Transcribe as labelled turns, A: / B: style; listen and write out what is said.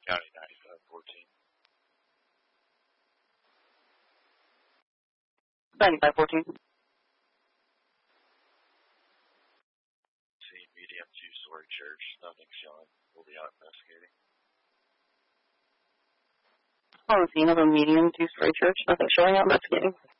A: County 9514.
B: 9514.
A: See medium two-story church. Nothing showing. We'll be out investigating.
B: On the scene of a medium two-story church. Nothing showing out investigating.